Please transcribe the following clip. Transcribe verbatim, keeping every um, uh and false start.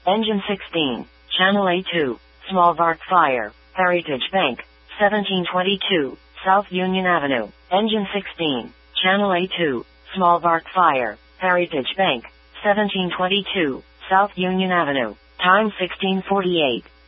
Engine sixteen, Channel A two, Small Bark Fire, Heritage Bank, seventeen twenty-two, South Union Avenue. Engine sixteen, Channel A two, Small Bark Fire, Heritage Bank, seventeen twenty-two, South Union Avenue. Time sixteen forty-eight.